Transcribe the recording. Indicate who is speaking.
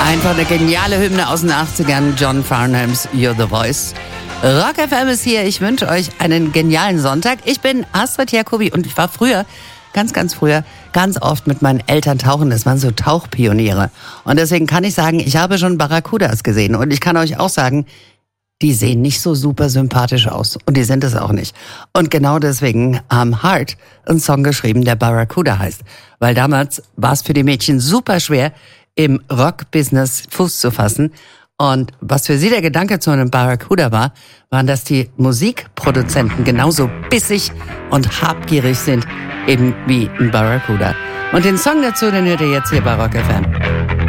Speaker 1: Einfach eine geniale Hymne aus den 80ern. John Farnhams You're the Voice. Rock FM ist hier. Ich wünsche euch einen genialen Sonntag. Ich bin Astrid Jacobi und ich war früher, ganz früher, ganz oft mit meinen Eltern tauchen. Das waren so Tauchpioniere. Und deswegen kann ich sagen, ich habe schon Barracudas gesehen. Und ich kann euch auch sagen, die sehen nicht so super sympathisch aus. Und die sind es auch nicht. Und genau deswegen haben Heart einen Song geschrieben, der Barracuda heißt. Weil damals war es für die Mädchen super schwer, im Rock-Business Fuß zu fassen. Und was für sie der Gedanke zu einem Barracuda war, waren, dass die Musikproduzenten genauso bissig und habgierig sind, eben wie ein Barracuda. Und den Song dazu, den hört ihr jetzt hier bei Rock FM.